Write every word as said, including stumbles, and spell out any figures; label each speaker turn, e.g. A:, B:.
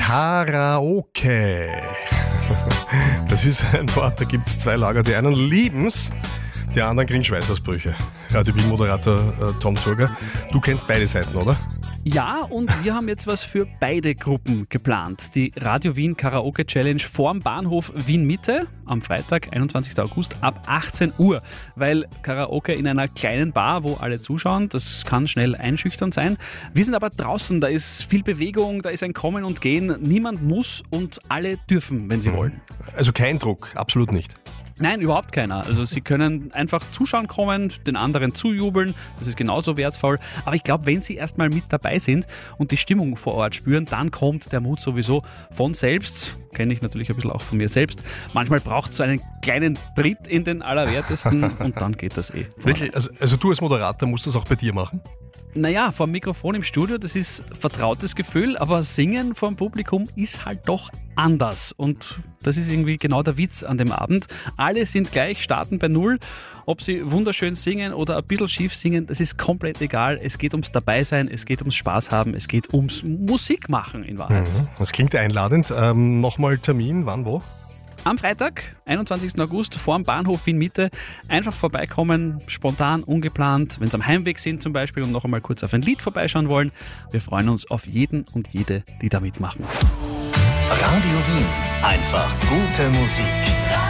A: Karaoke. Das ist ein Wort, da gibt es zwei Lager. Die einen lieben es, die anderen kriegen Schweißausbrüche. Radio Wien-Moderator äh, Tom Turger. Du kennst beide Seiten, oder?
B: Ja, und wir haben jetzt was für beide Gruppen geplant. Die Radio Wien Karaoke Challenge vorm Bahnhof Wien Mitte am Freitag, einundzwanzigsten August ab achtzehn Uhr. Weil Karaoke in einer kleinen Bar, wo alle zuschauen, das kann schnell einschüchternd sein. Wir sind aber draußen, da ist viel Bewegung, da ist ein Kommen und Gehen. Niemand muss und alle dürfen, wenn sie wollen.
A: Also kein Druck, absolut nicht.
B: Nein, überhaupt keiner. Also Sie können einfach zuschauen kommen, den anderen zujubeln, das ist genauso wertvoll. Aber ich glaube, wenn Sie erstmal mit dabei sind und die Stimmung vor Ort spüren, dann kommt der Mut sowieso von selbst. Kenne ich natürlich ein bisschen auch von mir selbst. Manchmal braucht es so einen kleinen Tritt in den Allerwertesten und dann geht das eh.
A: Wirklich? Also, also du als Moderator musst das auch bei dir machen?
B: Naja, vor dem Mikrofon im Studio, das ist ein vertrautes Gefühl, aber Singen vor dem Publikum ist halt doch anders. Und das ist irgendwie genau der Witz an dem Abend. Alle sind gleich, starten bei Null. Ob sie wunderschön singen oder ein bisschen schief singen, das ist komplett egal. Es geht ums Dabeisein, es geht ums Spaß haben, es geht ums Musik machen in Wahrheit.
A: Mhm. Das klingt einladend. Ähm, Nochmal Termin, wann, wo?
B: Am Freitag, einundzwanzigsten August, vor dem Bahnhof Wien Mitte, einfach vorbeikommen, spontan, ungeplant, wenn Sie am Heimweg sind zum Beispiel und noch einmal kurz auf ein Lied vorbeischauen wollen. Wir freuen uns auf jeden und jede, die da mitmachen.
C: Radio Wien, einfach gute Musik.